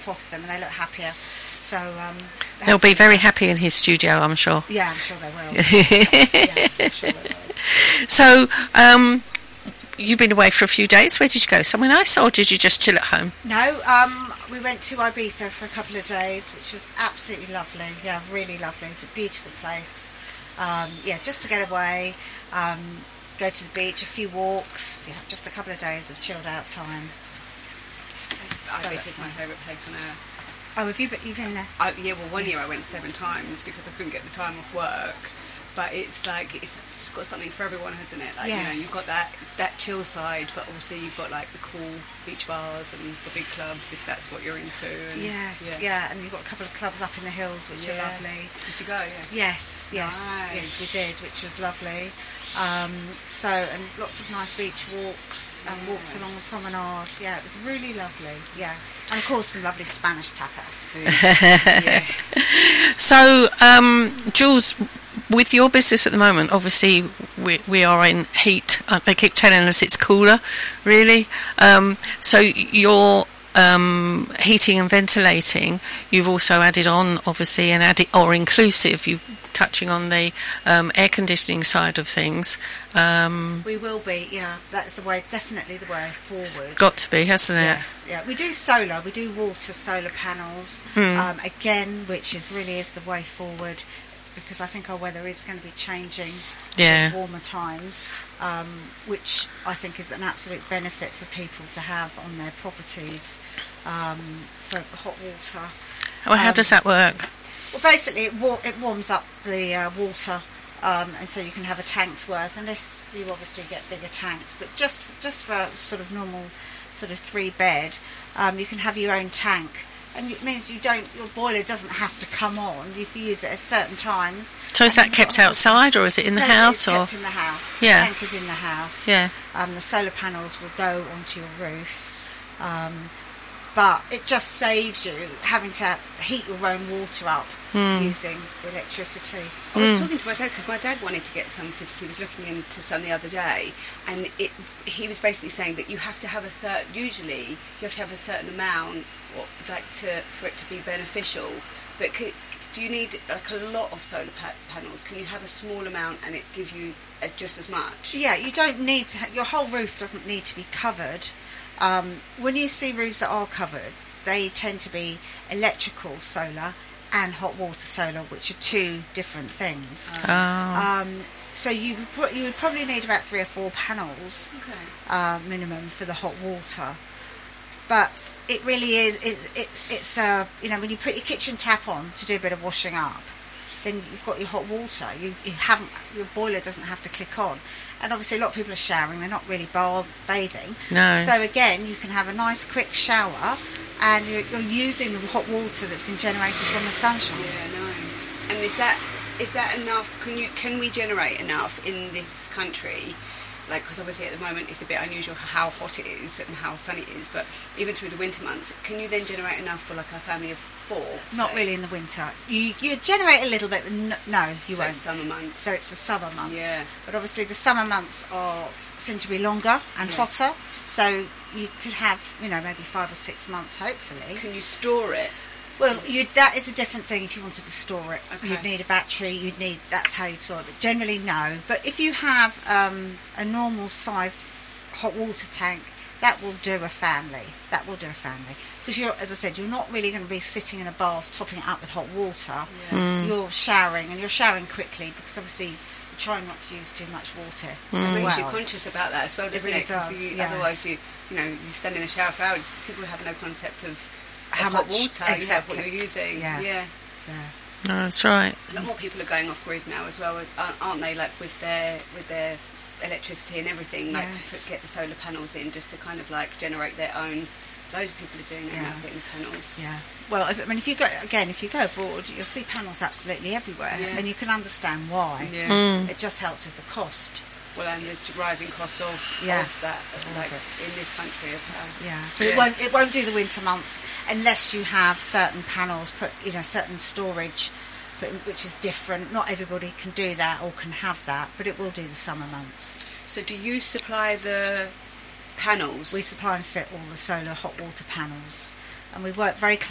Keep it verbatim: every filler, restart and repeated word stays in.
potted them and they look happier. So um, they'll be very happy in his studio, I'm sure. Yeah, I'm sure they will. yeah, I'm sure they will. So, um, you've been away for a few days. Where did you go? Somewhere nice, or did you just chill at home? No, um, we went to Ibiza for a couple of days, which was absolutely lovely. Yeah, really lovely. It's a beautiful place. Um, yeah, just to get away, um, to go to the beach, a few walks. Yeah, just a couple of days of chilled out time. Ibiza is my favourite place on earth. Oh, have you been, you've been there? I, yeah, well, one yes. year I went seven times because I couldn't get the time off work. But it's like, it's just got something for everyone, hasn't it? Like, yes. you know, you've got that, that chill side, but obviously you've got like the cool beach bars and the big clubs, if that's what you're into. And, yes, yeah. yeah, and you've got a couple of clubs up in the hills, which yeah. are lovely. Did you go, yeah? Yes, yes, nice. yes, we did, which was lovely. Um, so, and lots of nice beach walks and yeah. walks along the promenade. Yeah, it was really lovely, yeah. And of course some lovely Spanish tapas. yeah. So, um, Jules, with your business at the moment, obviously we we are in heat. Uh, they keep telling us it's cooler, really. Um, so your um, heating and ventilating, you've also added on, obviously, an added or inclusive. You touching on the um, air conditioning side of things. Um, we will be, yeah. That's the way, definitely the way forward. It's got to be, hasn't it? Yes, yeah. We do solar. We do water solar panels mm. um, again, which is really is the way forward. Because I think our weather is going to be changing yeah. to warmer times, um, which I think is an absolute benefit for people to have on their properties um, for hot water. Well, how um, does that work? Well, basically, it, wa- it warms up the uh, water, um, and so you can have a tank's worth. Unless you obviously get bigger tanks, but just just for sort of normal, sort of three bed, um, you can have your own tank. And it means you don't. Your boiler doesn't have to come on if you use it at certain times. So is that kept outside, or is it in the no, house? It's or kept in the house. Yeah. The tank is in the house. Yeah. Um, the solar panels will go onto your roof, um, but it just saves you having to heat your own water up mm. using the electricity. I was mm. talking to my dad because my dad wanted to get some fitted. He was looking into some the other day, and it, he was basically saying that you have to have a certain. Usually, you have to have a certain amount. What, like to for it to be beneficial, but could, do you need like a lot of solar pa- panels? Can you have a small amount and it give you as just as much? Yeah, you don't need to. Ha- your whole roof doesn't need to be covered. Um, when you see roofs that are covered, they tend to be electrical solar and hot water solar, which are two different things. Oh. Um, so you would pro- you would probably need about three or four panels okay. uh, minimum for the hot water. But it really is, it, it, it's, uh, you know, when you put your kitchen tap on to do a bit of washing up, then you've got your hot water. You, you haven't, your boiler doesn't have to click on. And obviously a lot of people are showering, they're not really bath, bathing. No. So again, you can have a nice quick shower and you're, you're using the hot water that's been generated from the sunshine. Yeah, nice. And is that, is that enough, can you, can we generate enough in this country? Like, because obviously at the moment it's a bit unusual how hot it is and how sunny it is, but even through the winter months, can you then generate enough for like a family of four? Not say? really in the winter. You you generate a little bit, but no, no you so won't. It's summer months. So it's the summer months. Yeah. But obviously the summer months are seem to be longer and yeah. hotter, so you could have, you know, maybe five or six months, hopefully. Can you store it? Well, you'd, that is a different thing if you wanted to store it. Okay. You'd need a battery, you'd need, that's how you'd store it. But generally, no. But if you have um, a normal size hot water tank, that will do a family. That will do a family. Because, you're, as I said, you're not really going to be sitting in a bath topping it up with hot water. Yeah. Mm. You're showering, and you're showering quickly because obviously you're trying not to use too much water Mm. as It makes well. you conscious about that as well, doesn't really it? 'Cause does, you, yeah. Otherwise, you you know, you stand in the shower for hours. People have no concept of How of hot much- water. You have exactly. what you're using. Yeah. yeah. Yeah. No, that's right. A lot more people are going off grid now as well, aren't aren't they? Like with their with their electricity and everything, like Yes. to put, get the solar panels in, just to kind of like generate their own. Loads of people are doing it Yeah. now, getting panels. Yeah. Well, if, I mean, if you go again, if you go abroad, you'll see panels absolutely everywhere, Yeah. and you can understand why. Yeah. Mm. It just helps with the cost. Well, and the rising costs of, Yeah. of that, of like in this country. Of, uh, Yeah, but it won't it won't do the winter months unless you have certain panels put, you know, certain storage, but which is different. Not everybody can do that or can have that, but it will do the summer months. So, do you supply the panels? We supply and fit all the solar hot water panels, and we work very closely